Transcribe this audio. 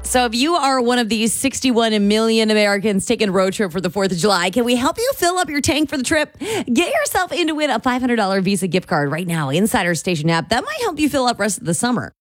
So if you are one of these 61 million Americans taking a road trip for the 4th of July, can we help you fill up your tank for the trip? Get yourself in to win a $500 Visa gift card right now inside our station app. That might help you fill up rest of the summer.